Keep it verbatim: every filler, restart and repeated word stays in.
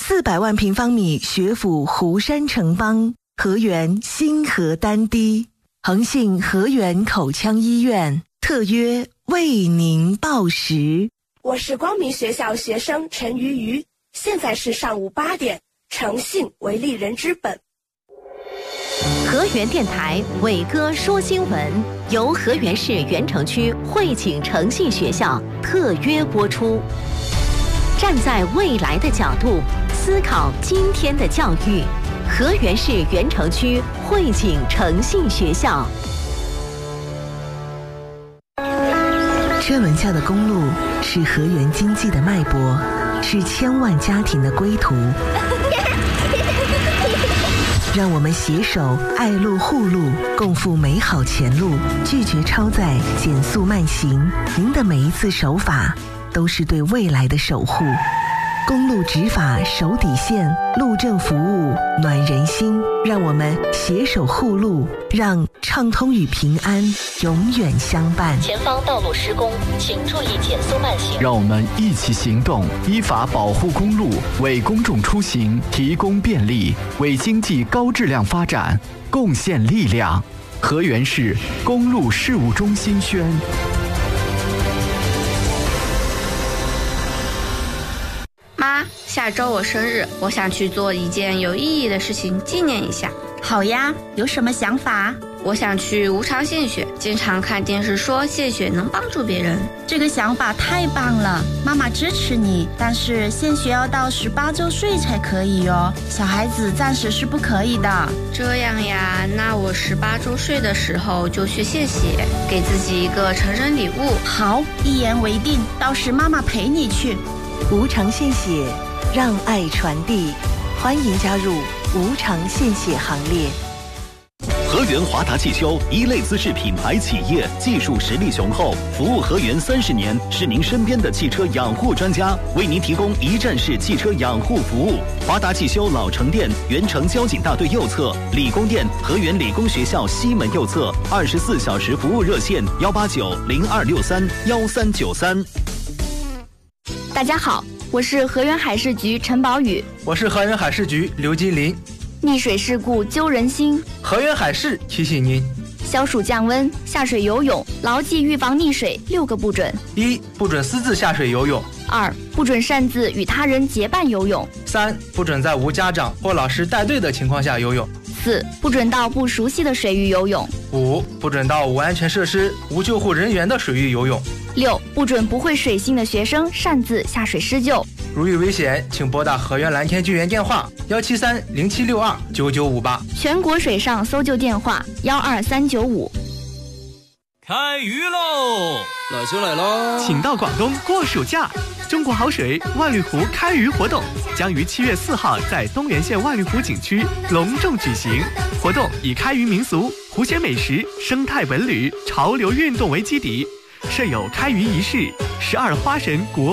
四百万平方米学府湖山城邦，河源新河丹堤，恒信河源口腔医院特约为您报时。 我是光明学校学生陈瑜瑜，现在是上午八点，诚信为利人之本。 河源电台伟哥说新闻，由河源市源城区汇景诚信学校特约播出。站在未来的角度思考今天的教育，河源市源城区汇景诚信学校。 车轮下的公路是河源经济的脉搏，是千万家庭的归途。让我们携手爱路护路，共赴美好前路，拒绝超载，减速慢行。您的每一次守法都是对未来的守护。公路执法守底线，路政服务暖人心。让我们携手护路，让畅通与平安永远相伴。 前方道路施工，请注意减速慢行。 让我们一起行动，依法保护公路，为公众出行提供便利，为经济高质量发展贡献力量。河源市公路事务中心宣。 妈，下周我生日，我想去做一件有意义的事情纪念一下。 好呀，有什么想法？ 我想去无偿献血，经常看电视说献血能帮助别人。 这个想法太棒了，妈妈支持你，但是献血要到十八周岁才可以哦，小孩子暂时是不可以的。 这样呀，那我十八周岁的时候就去献血，给自己一个成人礼物。 好，一言为定，到时妈妈陪你去。 无偿献血，让爱传递，欢迎加入无偿献血行列。 河源华达汽修一类资质品牌企业，技术实力雄厚，服务河源三十年，是您身边的汽车养护专家，为您提供一站式汽车养护服务。华达汽修老城店源城交警大队右侧，理工店河源理工学校西门右侧，二十四小时服务热线幺八九零二六三幺三九三。 大家好，我是河源海事局陈宝宇。 我是河源海事局刘金林。 溺水事故揪人心， 河源海事提醒您： 消暑降温，下水游泳，牢记预防溺水六个不准： 一、不准私自下水游泳； 二、不准擅自与他人结伴游泳； 三、不准在无家长或老师带队的情况下游泳； 四、不准到不熟悉的水域游泳； 五、不准到无安全设施、无救护人员的水域游泳； 六、不准不会水性的学生擅自下水施救。 如遇危险，请拨打河源蓝天救援电话幺七三零七六二九九五八， 全国水上搜救电话幺二三九五。 开鱼喽！ 来就来喽！ 请到广东过暑假，中国好水万绿湖开鱼活动将于七月四号在东源县万绿湖景区隆重举行。活动以开渔民俗、湖鲜美食、生态文旅、潮流运动为基底，设有开渔仪式、十二花神国